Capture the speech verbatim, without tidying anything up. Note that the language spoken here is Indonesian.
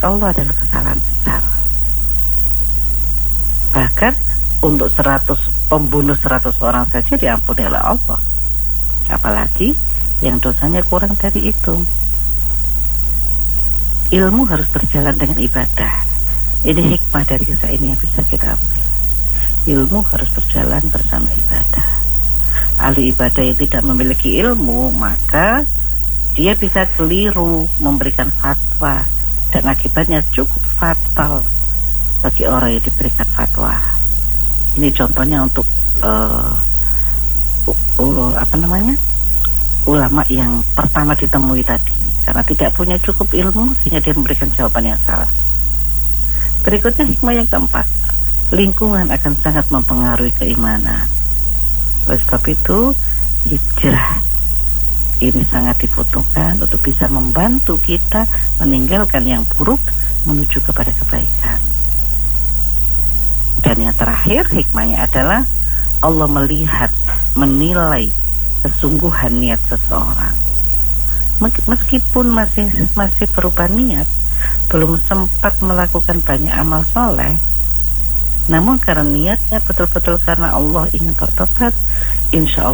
Allah adalah kesalahan besar. Bahkan untuk seratus pembunuh seratus orang saja diampuni oleh Allah, apalagi yang dosanya kurang dari itu. Ilmu harus berjalan dengan ibadah. Ini hikmah dari kisah ini yang bisa kita ambil. Ilmu harus berjalan bersama ibadah. Ahli ibadah yang tidak memiliki ilmu, maka dia bisa keliru memberikan fatwa, dan akibatnya cukup fatal bagi orang yang diberikan fatwa. Ini contohnya untuk uh, uh, apa namanya ulama yang pertama ditemui tadi, karena tidak punya cukup ilmu sehingga dia memberikan jawaban yang salah. Berikutnya hikmah yang keempat, lingkungan akan sangat mempengaruhi keimanan. Oleh sebab itu hijrah ini sangat dibutuhkan untuk bisa membantu kita meninggalkan yang buruk menuju kepada kebaikan. Dan yang terakhir hikmahnya adalah Allah melihat, menilai kesungguhan niat seseorang. Meskipun masih masih berupa niat, belum sempat melakukan banyak amal soleh, namun karena niatnya betul-betul karena Allah ingin bertobat, insya Allah